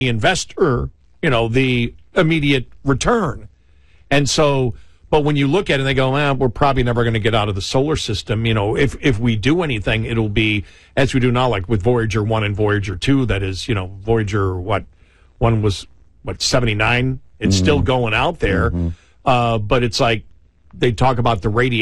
investor, the immediate return. And so, but when you look at it and they go, we're probably never going to get out of the solar system. If we do anything, it'll be as we do now, like with Voyager 1 and Voyager 2, that is, Voyager, one was, 79? It's still going out there. But it's like they talk about the radiation.